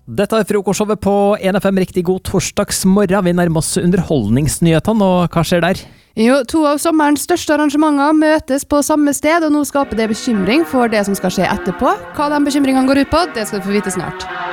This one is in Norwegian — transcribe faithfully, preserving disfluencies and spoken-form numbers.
Dette er frokostshowet på en F M. Riktig god torsdagsmorgen. Vi nærmer oss underholdningsnyhetene, og hva skjer der? Jo, to av sommerens største arrangementer møtes på samme sted, og nå skaper det bekymring for det som skal skje etterpå. Hva de bekymringene går ut på, det skal du få vite snart.